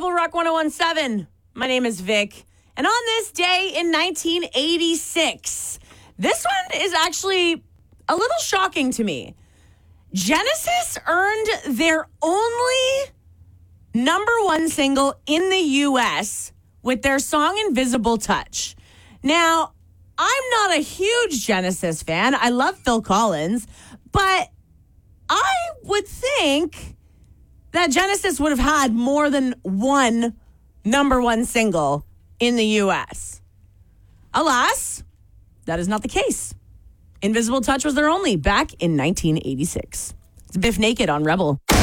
Rebel Rock 1017. My name is Vic. And on this day in 1986, this one is actually a little shocking to me. Genesis earned their only number one single in the U.S. with their song Invisible Touch. Now, I'm not a huge Genesis fan. I love Phil Collins, but I would think that Genesis would have had more than one number one single in the U.S. Alas, that is not the case. Invisible Touch was their only back in 1986. It's Biff Naked on Rebel.